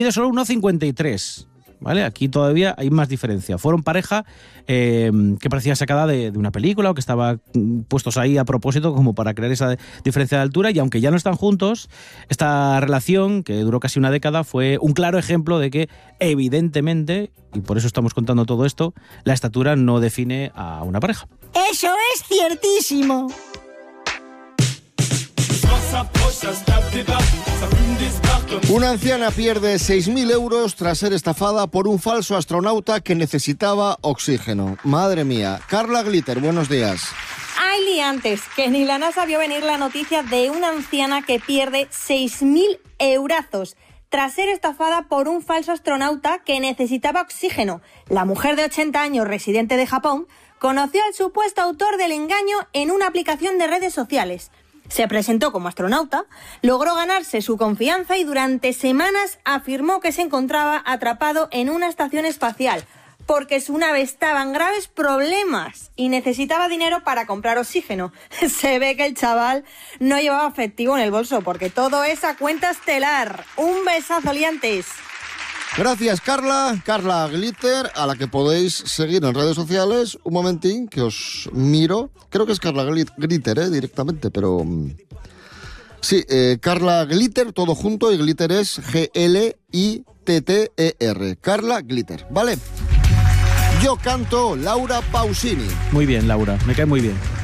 mide solo 1,53. ¿Vale? Aquí todavía hay más diferencia. Fueron pareja que parecía sacada de una película o que estaba puestos ahí a propósito como para crear esa diferencia de altura, y aunque ya no están juntos, esta relación, que duró casi una década, fue un claro ejemplo de que, evidentemente, y por eso estamos contando todo esto, la estatura no define a una pareja. ¡Eso es ciertísimo! Una anciana pierde 6.000 euros tras ser estafada por un falso astronauta que necesitaba oxígeno. Madre mía. Carla Glitter, buenos días. Hay liantes, que ni la NASA vio venir la noticia de una anciana que pierde 6.000 eurazos tras ser estafada por un falso astronauta que necesitaba oxígeno. La mujer de 80 años, residente de Japón, conoció al supuesto autor del engaño en una aplicación de redes sociales. Se presentó como astronauta, logró ganarse su confianza y durante semanas afirmó que se encontraba atrapado en una estación espacial porque su nave estaba en graves problemas y necesitaba dinero para comprar oxígeno. Se ve que el chaval no llevaba efectivo en el bolso porque todo es a cuenta estelar. Un besazo, liantes. Gracias, Carla. Carla Glitter, a la que podéis seguir en redes sociales. Un momentín, que os miro. Creo que es Carla Glitter, directamente, pero... Sí, Carla Glitter, todo junto, y Glitter es G-L-I-T-T-E-R. Carla Glitter, ¿vale? Yo canto Laura Pausini. Muy bien, Laura, me cae muy bien.